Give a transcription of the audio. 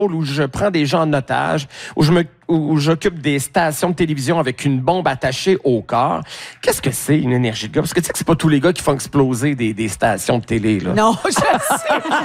où je prends des gens en otage, où j'occupe des stations de télévision avec une bombe attachée au corps. Qu'est-ce que c'est, une énergie de gars? Parce que tu sais que c'est pas tous les gars qui font exploser des stations de télé, là. Non, je sais.